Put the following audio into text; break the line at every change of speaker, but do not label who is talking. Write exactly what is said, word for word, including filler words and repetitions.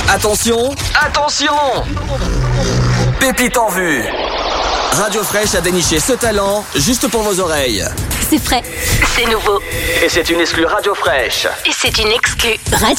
Attention, attention! Pépite en vue. Radio Fraîche a déniché ce talent juste pour vos oreilles.
C'est frais, c'est nouveau.
Et c'est une exclue Radio Fraîche.
Et c'est une exclue Radio